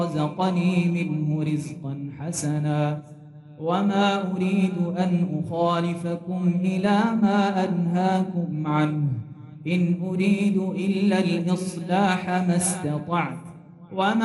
رزقني منه رزقا حسنا وما أريد أن أخالفكم إلى ما أنهاكم عنه إن أريد إلا الإصلاح ما استطعت وما